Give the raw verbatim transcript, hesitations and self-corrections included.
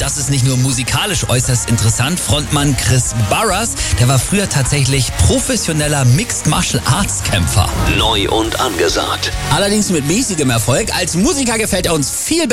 das ist nicht nur musikalisch äußerst interessant. Frontmann Chris Barras, der war früher tatsächlich professioneller Mixed Martial Arts Kämpfer. Neu und angesagt. Allerdings mit mäßigem Erfolg. Als Musiker gefällt er uns viel besser.